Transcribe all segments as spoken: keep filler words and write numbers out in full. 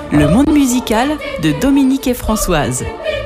Le monde musical de Dominique et Françoise.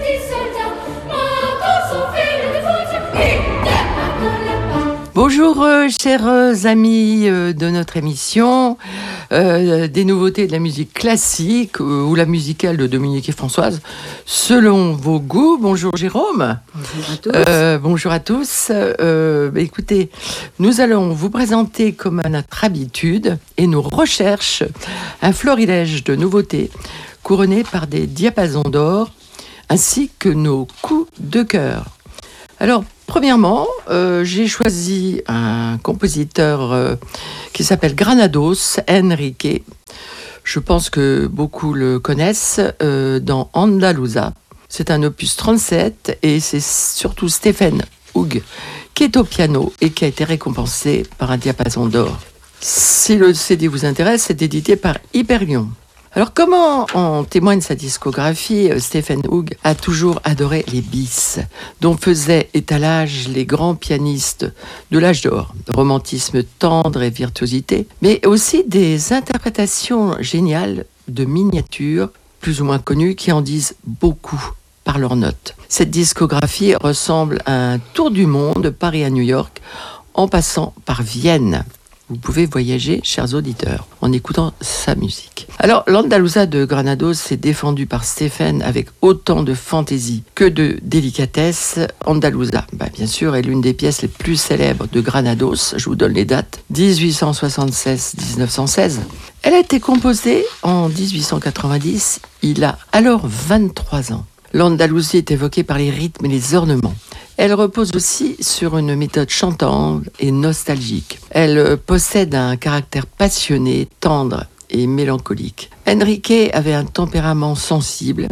Bonjour euh, chers euh, amis euh, de notre émission, euh, des nouveautés de la musique classique euh, ou la musicale de Dominique et Françoise, selon vos goûts. Bonjour Jérôme. Bonjour à tous. Euh, bonjour à tous. Euh, bah, écoutez, nous allons vous présenter comme à notre habitude et nos recherches un florilège de nouveautés couronnées par des diapasons d'or ainsi que nos coups de cœur. Alors, premièrement, euh, j'ai choisi un compositeur euh, qui s'appelle Granados Enrique. Je pense que beaucoup le connaissent euh, dans Andaluza. C'est un opus trente-sept et c'est surtout Stephen Hoog qui est au piano et qui a été récompensé par un diapason d'or. Si le C D vous intéresse, c'est édité par Hyperion. Alors, comment en témoigne sa discographie, Stephen Hoog a toujours adoré les bis, dont faisaient étalage les grands pianistes de l'âge d'or. Romantisme tendre et virtuosité, mais aussi des interprétations géniales de miniatures, plus ou moins connues, qui en disent beaucoup par leurs notes. Cette discographie ressemble à un tour du monde, de Paris à New York, en passant par Vienne. Vous pouvez voyager, chers auditeurs, en écoutant sa musique. Alors, l'Andaluza de Granados s'est défendu par Stephen avec autant de fantaisie que de délicatesse. Andaluza, bah, bien sûr, est l'une des pièces les plus célèbres de Granados. Je vous donne les dates. dix-huit cent soixante-seize à dix-neuf cent seize. Elle a été composée en dix-huit cent quatre-vingt-dix. Il a alors vingt-trois ans. L'Andalousie est évoquée par les rythmes et les ornements. Elle repose aussi sur une méthode chantante et nostalgique. Elle possède un caractère passionné, tendre et mélancolique. Enrique avait un tempérament sensible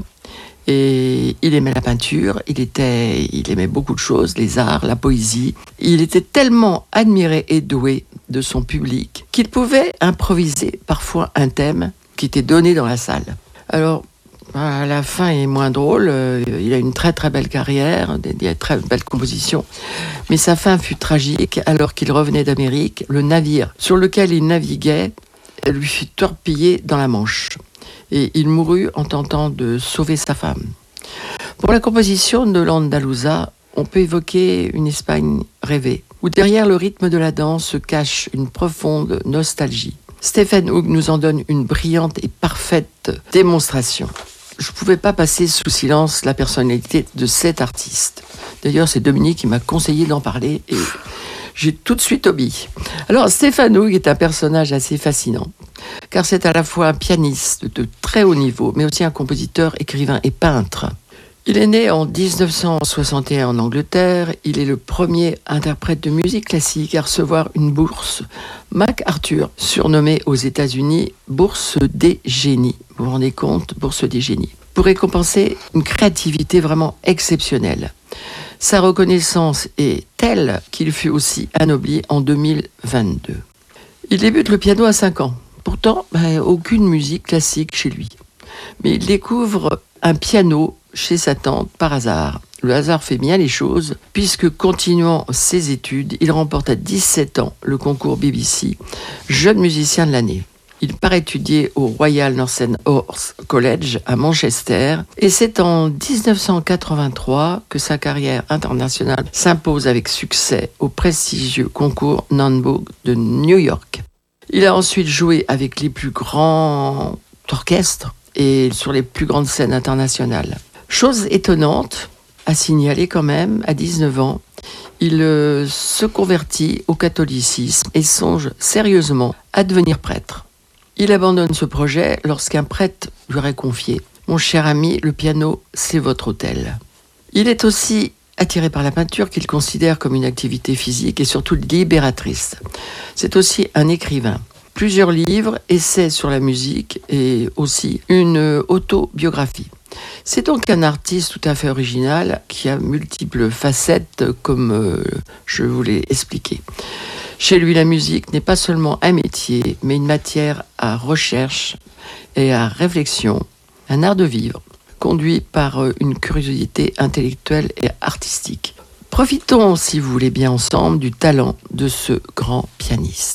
et il aimait la peinture, il, était, il aimait beaucoup de choses, les arts, la poésie. Il était tellement admiré et doué de son public qu'il pouvait improviser parfois un thème qui était donné dans la salle. Alors, à la fin est moins drôle, euh, il a une très très belle carrière, des, des très belles compositions, mais sa fin fut tragique alors qu'il revenait d'Amérique. Le navire sur lequel il naviguait lui fut torpillé dans la Manche et il mourut en tentant de sauver sa femme. Pour la composition de l'Andaluza, on peut évoquer une Espagne rêvée, où derrière le rythme de la danse se cache une profonde nostalgie. Stephen Hoog nous en donne une brillante et parfaite démonstration. Je ne pouvais pas passer sous silence la personnalité de cet artiste. D'ailleurs, c'est Dominique qui m'a conseillé d'en parler et j'ai tout de suite obéi. Alors, Stephen Hoog est un personnage assez fascinant, car c'est à la fois un pianiste de très haut niveau, mais aussi un compositeur, écrivain et peintre. Il est né en dix-neuf cent soixante et un en Angleterre. Il est le premier interprète de musique classique à recevoir une bourse MacArthur, surnommée aux États-Unis Bourse des génies. Vous vous rendez compte, Bourse des génies, pour récompenser une créativité vraiment exceptionnelle. Sa reconnaissance est telle qu'il fut aussi anobli en deux mille vingt-deux. Il débute le piano à cinq ans. Pourtant, ben, aucune musique classique chez lui. Mais il découvre un piano chez sa tante par hasard. Le hasard fait bien les choses, puisque continuant ses études, il remporte à dix-sept ans le concours B B C Jeune musicien de l'année. Il part étudier au Royal Northern Horse College à Manchester et c'est en dix-neuf cent quatre-vingt-trois que sa carrière internationale s'impose avec succès au prestigieux concours Nonbook de New York. Il a ensuite joué avec les plus grands orchestres et sur les plus grandes scènes internationales. Chose étonnante à signaler quand même, à dix-neuf ans, il euh, se convertit au catholicisme et songe sérieusement à devenir prêtre. Il abandonne ce projet lorsqu'un prêtre lui aurait confié « Mon cher ami, le piano, c'est votre hôtel ». Il est aussi attiré par la peinture qu'il considère comme une activité physique et surtout libératrice. C'est aussi un écrivain. Plusieurs livres, essais sur la musique et aussi une autobiographie. C'est donc un artiste tout à fait original qui a multiples facettes comme euh, je vous l'ai expliqué. Chez lui, la musique n'est pas seulement un métier, mais une matière à recherche et à réflexion, un art de vivre, conduit par une curiosité intellectuelle et artistique. Profitons, si vous voulez bien ensemble, du talent de ce grand pianiste.